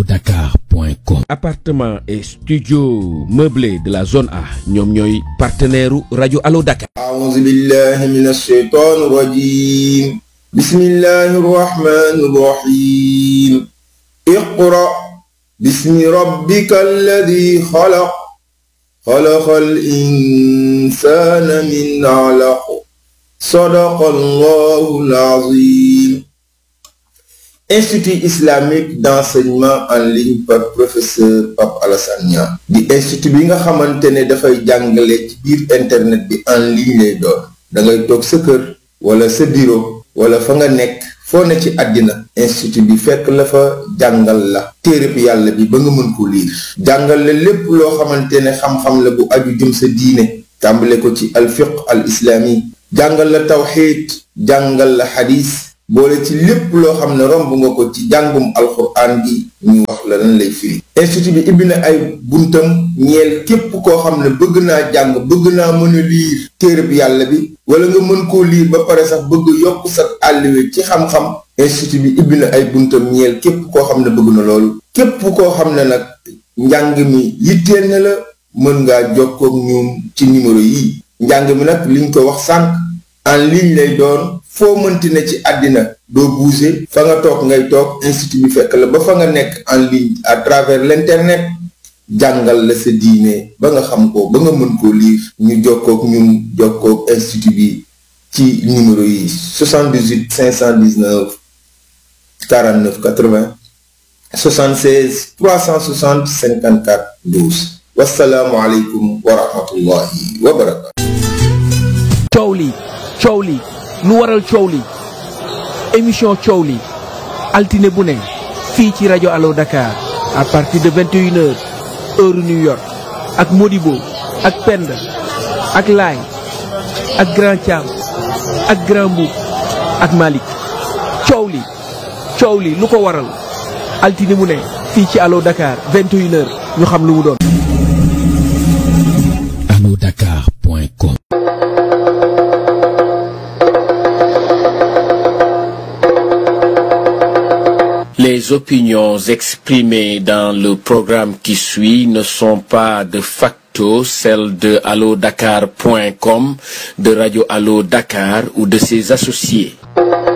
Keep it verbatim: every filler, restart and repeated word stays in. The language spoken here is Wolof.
allo dakar point com. Appartement et studio meublé de la zone A ñoom ñooy partenaire u rajo Allo Dakar. A'uuzu billahi minash shaytaani rajiim. Bismillahir rahmanir rahim. Iqra bismi rabbikal ladhi khalaq. Khalaqal insana min 'alaq. Sadaqallahul azim. Institut islamique d'enseignement en ligne par professeur Pape Alassane Niang di institut bi nga xamante ne dafay jàngale ci biir internet bi en ligne lay doon da ngay toog sa kër wala sa bureau wala fa nga nekk foo ne ci àddina institut bi fekk la fa jàngal la téereb yàlla bi ba nga mën ko liir jàngal la lépp loo xamante ne xam-xam la bu aju jëm sa diine tàmbale ko ci al fiqh al islami jàngal la tawxiid jàngal la xadis boole ci lépp loo xam ne romb nga ko ci jàngum alxuraan gi ñu wax la lan lay firi institut bi ibbi na ay buntam ñeel képp koo xam ne bëgg naa jàng bëgg naa mën a liir téereb yàlla bi wala nga mën koo liir ba pare sax bëgg yokk sa àlliwe ci xam-xam institut bi ibbi na ay buntam ñeel képp koo xam ne bëgg na loolu képp koo xam ne nag njàng mi yitteel na la mën ngaa jokkoog ñoom ci numéro yi njàng mi nag liñ ko wax sànq en ligne lay doon foo mënti ne ci àddina doo bouger fa nga toog ngay toog institut bi fekk la ba fa nga nekk en ligne à travers l'internet jàngal la sa diine ba nga xam ko ba nga mën koo lire ñu jokkoog ñun jokkoog institut bi ci numéro yi soixante-dix-huit cinq cent dix-neuf quarante-neuf quatre-vingts soixante-seize trois cent soixante cinquante-quatre douze wassalaamu aleykum wa rahmatullahi wa barakatu. coow li coow li lu waral coow li émission coow li altine bu ne fii ci rajo Allo Dakar à partir de vingt et une heures heure New York ak Modibo ak Penda ak Laay ak Grand Thiam ak Grand Mboup ak Malick coow li coow li lu ko waral altine bu ne fii ci Allo Dakar vingt et une heures ñu xam lu mu doon. allo dakar point com. Les opinions exprimées dans le programme qui suit ne sont pas de facto celles de allo dakar point com, de Radio Allo Dakar ou de ses associés.